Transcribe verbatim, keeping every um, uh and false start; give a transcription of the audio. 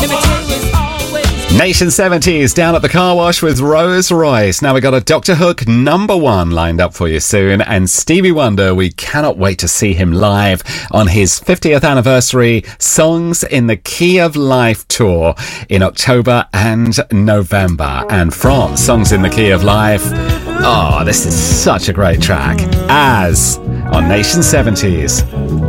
Nation seventies down at the car wash with Rose Royce. Now we got a Doctor Hook number one lined up for you soon, and Stevie Wonder, we cannot wait to see him live on his fiftieth anniversary Songs in the Key of Life tour in October and November. And from Songs in the Key of Life, oh, this is such a great track, As on Nation seventies.